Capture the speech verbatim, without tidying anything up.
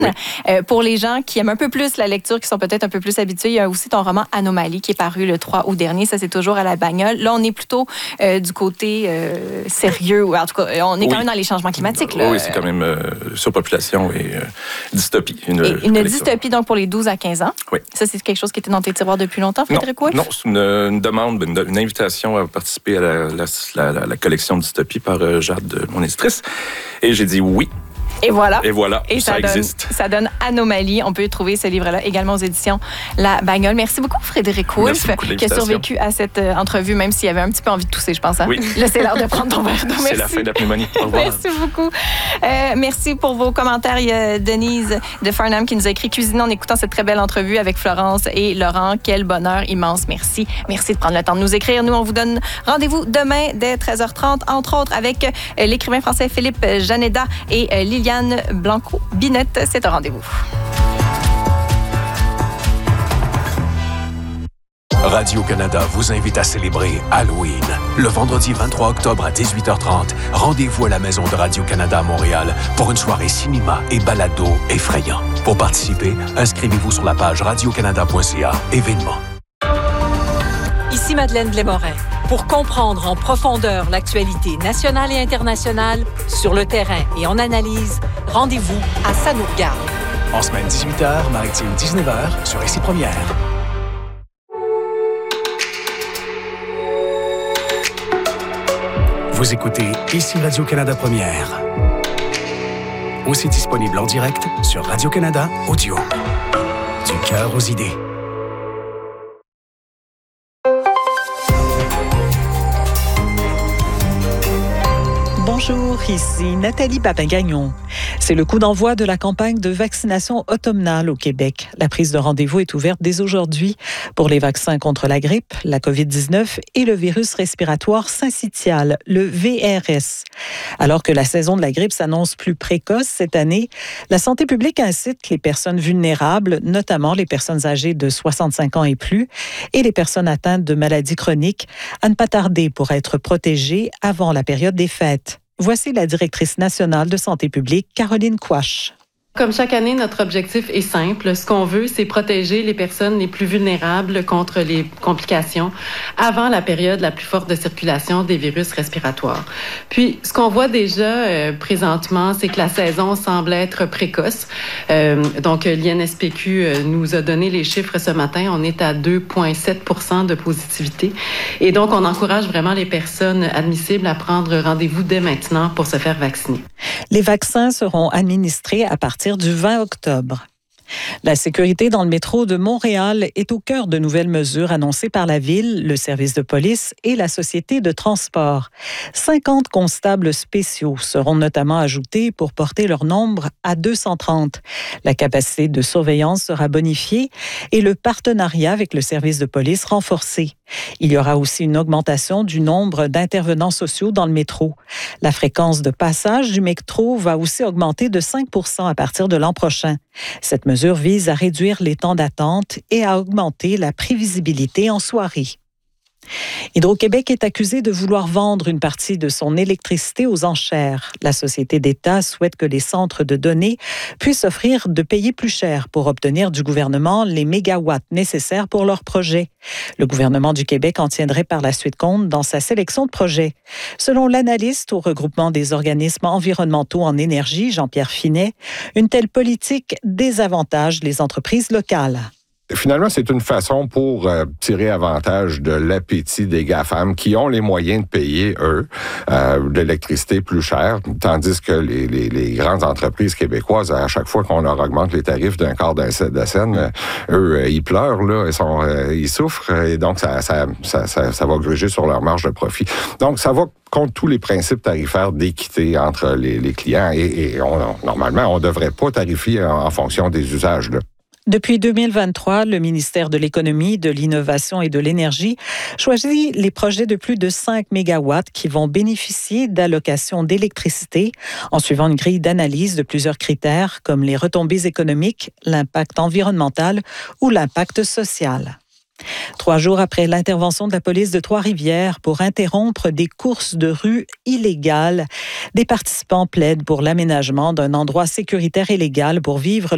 Oui. Euh, pour les gens qui aiment un peu plus la lecture, qui sont peut-être un peu plus habitués, il y a aussi ton roman Anomalie qui est paru le trois août dernier. Ça, c'est toujours à la bagnole. Là, on est plutôt euh, du côté euh, sérieux. En tout cas, on est quand oui. même dans les changements climatiques. Là. Oui, c'est quand même euh, surpopulation et euh, dystopie. Une, et une dystopie, donc, pour les douze à quinze ans. Oui. Ça, c'est quelque chose qui était dans tes tiroirs depuis longtemps, Frédéric Wolff? Non, c'est une, une demande, une, une invitation à participer à la, la, la, la collection dystopie par euh, Jade, mon éditrice. Et j'ai dit oui. Et voilà. Et voilà, Et ça, ça donne, existe. Ça donne Anomalie. On peut trouver ce livre-là également aux éditions La Bagnole. Merci beaucoup, Frédéric Wolff, qui a survécu à cette euh, entrevue, même s'il avait un petit peu envie de tousser, je pense. Hein? Oui. Là, c'est l'heure de prendre ton verre d'eau. C'est la fin de la pneumonie. Au revoir. Merci beaucoup. Euh, merci pour vos commentaires. Il y a Denise de Farnham qui nous a écrit « Cuisiner en écoutant cette très belle entrevue avec Florence et Laurent. Quel bonheur immense. Merci. Merci de prendre le temps de nous écrire. Nous, on vous donne rendez-vous demain dès treize heures trente, entre autres, avec euh, l'écrivain français Philippe Janeda et euh, Liliane Blanco. Binette, c'est un rendez-vous. Radio-Canada vous invite à célébrer Halloween. Le vendredi vingt-trois octobre à dix-huit heures trente, rendez-vous à la Maison de Radio-Canada à Montréal pour une soirée cinéma et balado effrayant. Pour participer, inscrivez-vous sur la page radiocanada point c a événements. Ici Madeleine Blais-Morin. Pour comprendre en profondeur l'actualité nationale et internationale, sur le terrain et en analyse, rendez-vous à Ça nous regarde. En semaine dix-huit heures, maritime dix-neuf heures, sur Ici Première. Vous écoutez Ici Radio-Canada Première. Aussi disponible en direct sur Radio-Canada Audio. Du cœur aux idées. Bonjour, ici Nathalie Papin-Gagnon. C'est le coup d'envoi de la campagne de vaccination automnale au Québec. La prise de rendez-vous est ouverte dès aujourd'hui pour les vaccins contre la grippe, la covid dix-neuf et le virus respiratoire syncytial, le V R S. Alors que la saison de la grippe s'annonce plus précoce cette année, la santé publique incite les personnes vulnérables, notamment les personnes âgées de soixante-cinq ans et plus, et les personnes atteintes de maladies chroniques, à ne pas tarder pour être protégées avant la période des fêtes. Voici la directrice nationale de santé publique, Caroline Quach. Comme chaque année, notre objectif est simple. Ce qu'on veut, c'est protéger les personnes les plus vulnérables contre les complications avant la période la plus forte de circulation des virus respiratoires. Puis, ce qu'on voit déjà euh, présentement, c'est que la saison semble être précoce. Euh, donc, l'I N S P Q euh, nous a donné les chiffres ce matin. On est à deux virgule sept pour cent de positivité. Et donc, on encourage vraiment les personnes admissibles à prendre rendez-vous dès maintenant pour se faire vacciner. Les vaccins seront administrés à partir du vingt octobre. La sécurité dans le métro de Montréal est au cœur de nouvelles mesures annoncées par la Ville, le service de police et la société de transport. cinquante constables spéciaux seront notamment ajoutés pour porter leur nombre à deux cent trente. La capacité de surveillance sera bonifiée et le partenariat avec le service de police renforcé. Il y aura aussi une augmentation du nombre d'intervenants sociaux dans le métro. La fréquence de passage du métro va aussi augmenter de cinq pour cent à partir de l'an prochain. Cette mesure vise à réduire les temps d'attente et à augmenter la prévisibilité en soirée. Hydro-Québec est accusé de vouloir vendre une partie de son électricité aux enchères. La société d'État souhaite que les centres de données puissent offrir de payer plus cher pour obtenir du gouvernement les mégawatts nécessaires pour leur projet. Le gouvernement du Québec en tiendrait par la suite compte dans sa sélection de projets. Selon l'analyste au regroupement des organismes environnementaux en énergie, Jean-Pierre Finet, une telle politique désavantage les entreprises locales. Finalement, c'est une façon pour euh, tirer avantage de l'appétit des GAFAM qui ont les moyens de payer, eux, euh, de l'électricité plus chère, tandis que les, les, les grandes entreprises québécoises, à chaque fois qu'on leur augmente les tarifs d'un quart de scène, euh, eux, euh, ils pleurent, là, ils, sont, euh, ils souffrent, et donc ça, ça, ça, ça, ça va gruger sur leur marge de profit. Donc, ça va contre tous les principes tarifaires d'équité entre les, les clients, et, et on, normalement, on ne devrait pas tarifier en, en fonction des usages, là. Depuis deux mille vingt-trois, le ministère de l'Économie, de l'Innovation et de l'Énergie choisit les projets de plus de cinq mégawatts qui vont bénéficier d'allocations d'électricité en suivant une grille d'analyse de plusieurs critères comme les retombées économiques, l'impact environnemental ou l'impact social. Trois jours après l'intervention de la police de Trois-Rivières pour interrompre des courses de rue illégales, des participants plaident pour l'aménagement d'un endroit sécuritaire et légal pour vivre